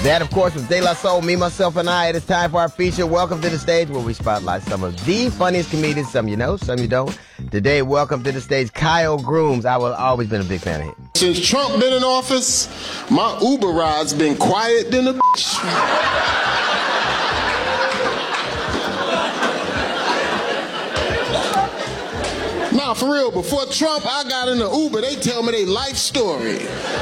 That, of course, was De La Soul, Me, Myself, and I. It is time for our feature, Welcome to the Stage, where we spotlight some of the funniest comedians. Some you know, some you don't. Today, welcome to the stage, Kyle Grooms. I've always been a big fan of him. Since Trump been in office, my Uber ride's been quiet than a bitch. Nah, for real, before Trump, I got in the Uber, they tell me their life story.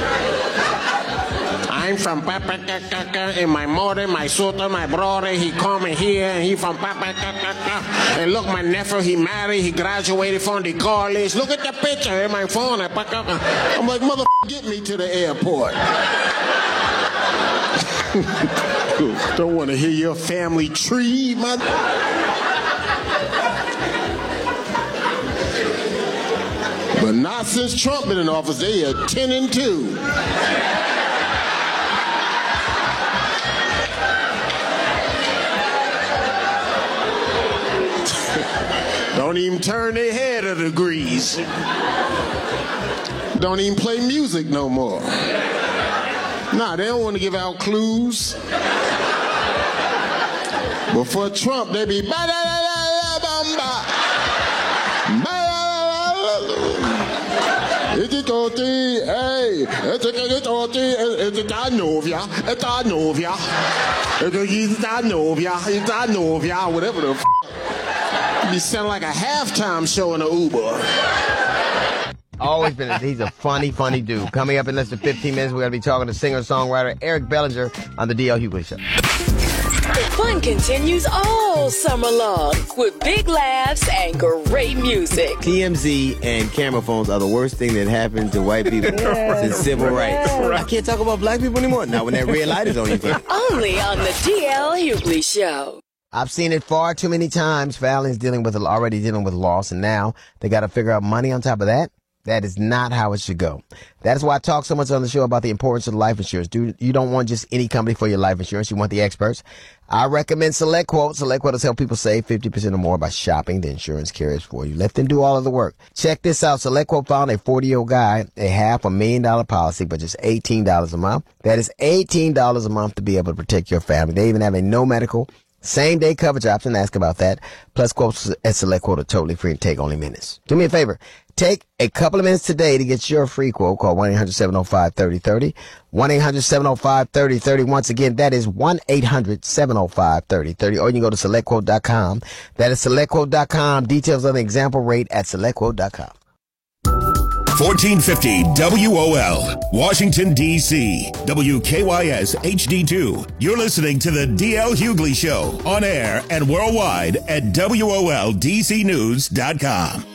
I'm from Papakakaka, and my mother, my sister, my brother, he come in here, and he from Papakakaka. And look, my nephew, he married, he graduated from the college. Look at the picture in my phone. I'm like, mother, get me to the airport. Don't want to hear your family tree, man. But not since Trump been in office, they are 10-2. Don't even turn their head a degrees. Don't even play music no more. Nah, they don't want to give out clues. Before Trump, they be whatever the f***. Be sounding like a halftime show in an Uber. Always been. He's a funny dude. Coming up in less than 15 minutes, we're going to be talking to singer-songwriter Eric Bellinger on the D.L. Hughley Show. The fun continues all summer long with big laughs and great music. TMZ and camera phones are the worst thing that happened to white people since civil rights. I can't talk about black people anymore. Not when that red light is on you. Only on the D.L. Hughley Show. I've seen it far too many times. Fallon's already dealing with loss, and now they got to figure out money on top of that. That is not how it should go. That is why I talk so much on the show about the importance of life insurance. Dude, you don't want just any company for your life insurance. You want the experts. I recommend SelectQuote. SelectQuote has helped people save 50% or more by shopping the insurance carriers for you. Let them do all of the work. Check this out. SelectQuote found a 40-year-old guy a $500,000 policy, but just $18 a month. That is $18 a month to be able to protect your family. They even have a no medical, same-day coverage option. Ask about that. Plus, quotes at SelectQuote are totally free and take only minutes. Do me a favor. Take a couple of minutes today to get your free quote. Call 1-800-705-3030. 1-800-705-3030. Once again, that is 1-800-705-3030. Or you can go to SelectQuote.com. That is SelectQuote.com. Details on the example rate at SelectQuote.com. 1450 WOL, Washington, D.C. WKYS HD2. You're listening to the D.L. Hughley Show on air and worldwide at WOLDCnews.com.